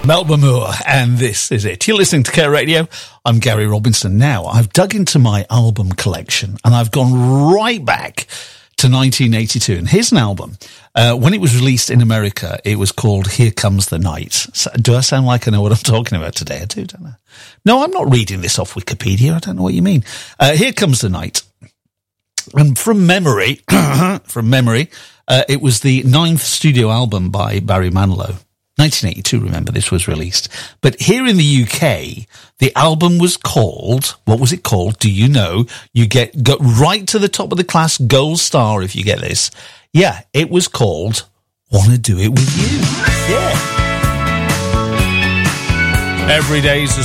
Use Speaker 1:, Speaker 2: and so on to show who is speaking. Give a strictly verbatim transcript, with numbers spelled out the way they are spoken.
Speaker 1: Melba Moore, and this is it. You're listening to Care Radio. I'm Gary Robinson. Now, I've dug into my album collection, and I've gone right back to nineteen eighty-two. And here's an album. Uh, when it was released in America, it was called Here Comes the Night. So, do I sound like I know what I'm talking about today? I do, don't I? No, I'm not reading this off Wikipedia. I don't know what you mean. Uh, Here Comes the Night. And from memory, from memory, uh, it was the ninth studio album by Barry Manilow. nineteen eighty-two, remember, this was released. But here in the U K, the album was called, what was it called? Do you know? You get go right to the top of the class, gold star if you get this. Yeah, it was called Wanna Do It With You. Yeah. Every day's a